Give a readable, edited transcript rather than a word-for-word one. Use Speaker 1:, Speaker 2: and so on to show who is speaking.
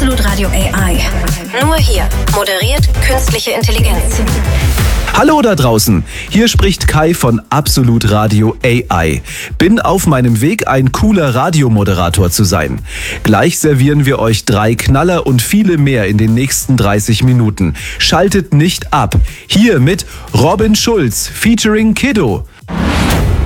Speaker 1: Absolut Radio AI. Nur hier moderiert künstliche Intelligenz.
Speaker 2: Hallo da draußen, hier spricht Kai von Absolut Radio AI. Bin auf meinem Weg, ein cooler Radiomoderator zu sein. Gleich servieren wir euch 3 Knaller und viele mehr in den nächsten 30 Minuten. Schaltet nicht ab. Hier mit Robin Schulz featuring Kiddo.